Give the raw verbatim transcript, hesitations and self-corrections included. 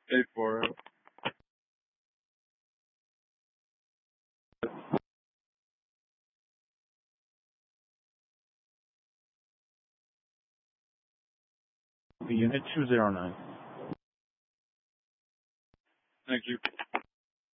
eight four. Unit two zero nine. Thank you.